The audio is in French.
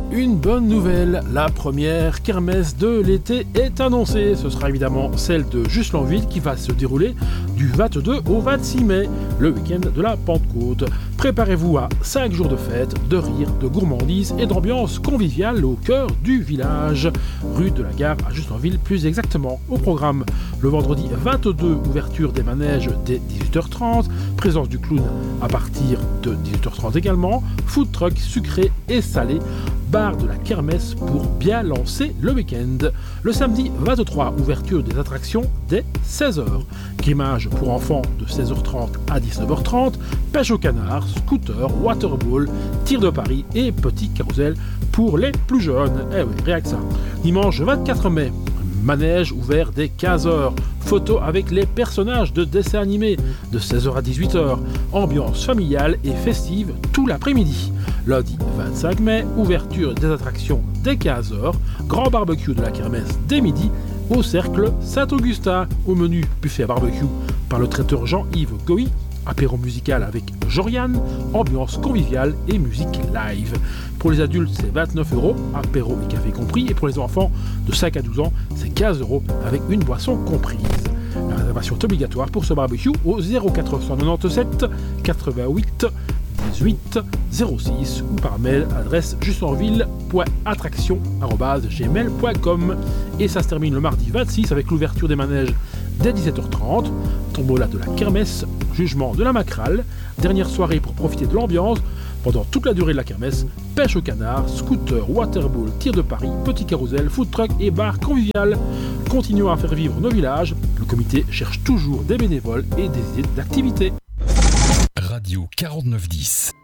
Une bonne nouvelle, la première kermesse de l'été est annoncée. Ce sera évidemment celle de Juslanville qui va se dérouler du 22 au 26 mai, le week-end de la Pentecôte. Préparez-vous à 5 jours de fête, de rire, de gourmandise et d'ambiance conviviale au cœur du village. Rue de la Gare à Juslanville, plus exactement. Au programme, le vendredi 22, ouverture des manèges dès 18h30, présence du clown à partir de 18h30 également, food truck sucré et salé, bar de la kermesse pour bien lancer le week-end. Le samedi 23, ouverture des attractions dès 16h. Grimage pour enfants de 16h30 à 19h30, pêche au canard, scooter, waterball, tir de Paris et petit carrousel pour les plus jeunes. Eh oui, rien que ça. Dimanche 24 mai, manège ouvert dès 15h. Photos avec les personnages de dessins animés de 16h à 18h. Ambiance familiale et festive tout l'après-midi. Lundi 25 mai, ouverture des attractions dès 15h. Grand barbecue de la kermesse dès midi au cercle Saint-Augustin. Au menu, buffet à barbecue par le traiteur Jean-Yves Goy. Apéro musical avec Joriane, ambiance conviviale et musique live. Pour les adultes, c'est 29€, apéro et café compris. Et pour les enfants de 5 à 12 ans, c'est 15€ avec une boisson comprise. La réservation est obligatoire pour ce barbecue au 0497 88 18 06 ou par mail adresse juslanville.attraction@gmail.com. Et ça se termine le mardi 26 avec l'ouverture des manèges dès 17h30, tombola de la kermesse, jugement de la Macrale, dernière soirée pour profiter de l'ambiance pendant toute la durée de la kermesse, pêche au canard, scooter, waterball, tir de Paris, petit carrousel, food truck et bar convivial. Continuons à faire vivre nos villages, le comité cherche toujours des bénévoles et des idées d'activités. Radio 4910